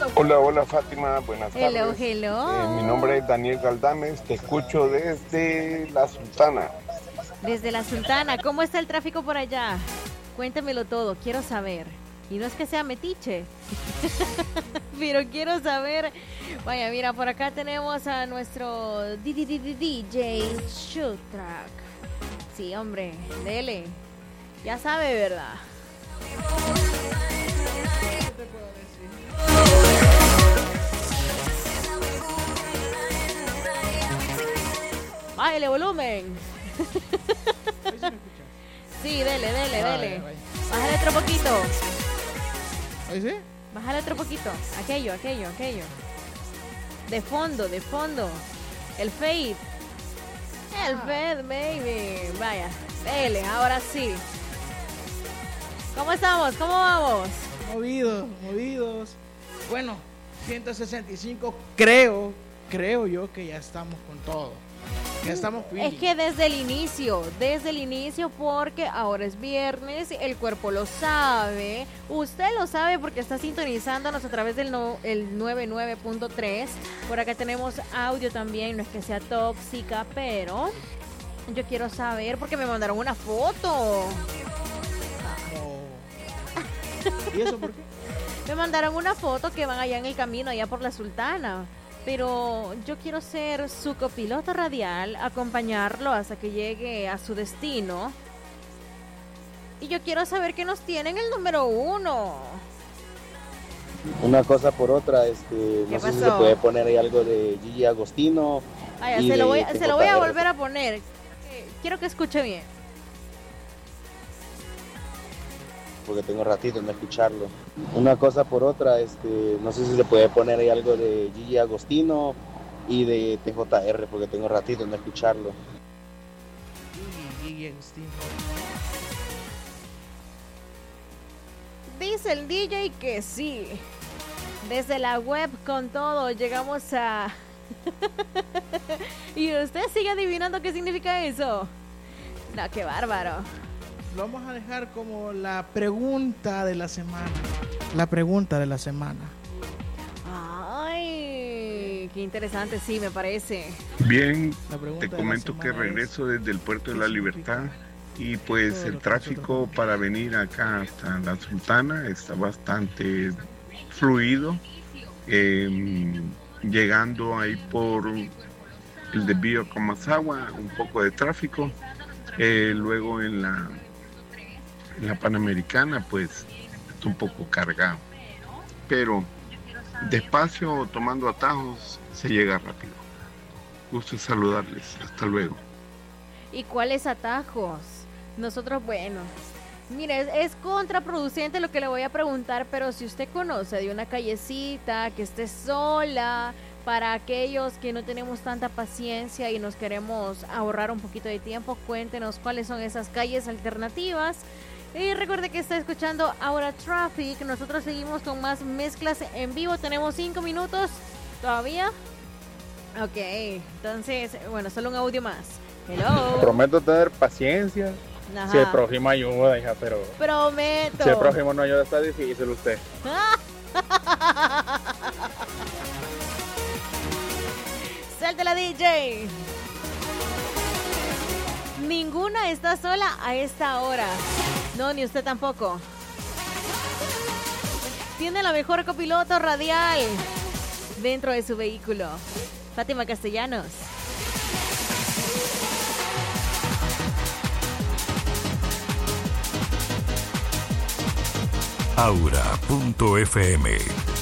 Hola, hola Fátima, buenas Hello, tardes. hello. Mi nombre es Daniel Galdames, te escucho desde La Sultana. Desde La Sultana, ¿cómo está el tráfico por allá? Cuéntemelo todo, quiero saber. Y no es que sea metiche, pero quiero saber. Vaya, mira, por acá tenemos a nuestro DJ Shoot Track. Sí, hombre, dele. Ya sabe, ¿verdad? Bájale volumen. Sí, dele. Bájale otro poquito. ¿Ahí sí? Bájale otro poquito. Aquello. De fondo. El fade. El fade, baby. Vaya, dele, ahora sí. ¿Cómo estamos? ¿Cómo vamos? Movidos. Bueno, 165 creo yo que ya estamos con todo. Ya estamos Es que desde el inicio, porque ahora es viernes, el cuerpo lo sabe, usted lo sabe porque está sintonizándonos a través del el 99.3. Por acá tenemos audio también, no es que sea tóxica, pero yo quiero saber porque me mandaron una foto. ¿Y eso por qué? Me mandaron una foto que van allá en el camino, allá por La Sultana. Pero yo quiero ser su copiloto radial, acompañarlo hasta que llegue a su destino. Y yo quiero saber qué nos tienen el número 1. Una cosa por otra, no sé si se puede poner ahí algo de Gigi Agostino. Se lo voy a volver a poner. Quiero que escuche bien. Porque tengo ratito en no escucharlo. Una cosa por otra, no sé si se puede poner ahí algo de Gigi Agostino y de TJR, porque tengo ratito en no escucharlo. Gigi Agostino. Dice el DJ que sí. Desde la web con todo llegamos a... Y usted sigue adivinando qué significa eso. No, qué bárbaro. Lo vamos a dejar como la pregunta de la semana. La pregunta de la semana. Ay, qué interesante, sí, me parece. Bien, te comento que regreso desde el Puerto de la Libertad y pues el tráfico para venir acá hasta La Sultana está bastante fluido. Llegando ahí por el desvío a Comasagua, un poco de tráfico. Luego en la Panamericana pues está un poco cargado, pero despacio, tomando atajos, se llega rápido. Gusto saludarles, hasta luego. ¿Y cuáles atajos? Nosotros, bueno, mire, es contraproducente lo que le voy a preguntar, pero si usted conoce de una callecita que esté sola, para aquellos que no tenemos tanta paciencia y nos queremos ahorrar un poquito de tiempo, cuéntenos cuáles son esas calles alternativas. Y recuerde que está escuchando Ahora Traffic. Nosotros seguimos con más mezclas en vivo. Tenemos 5 minutos todavía. Ok, entonces, bueno, solo un audio más. Hello. Prometo tener paciencia. Ajá. Si el prójimo ayuda, hija, pero... Prometo. Si el prójimo no ayuda, está difícil usted. Suéltela, DJ. Ninguna está sola a esta hora. No, ni usted tampoco. Tiene la mejor copiloto radial dentro de su vehículo. Fátima Castellanos. Aura.fm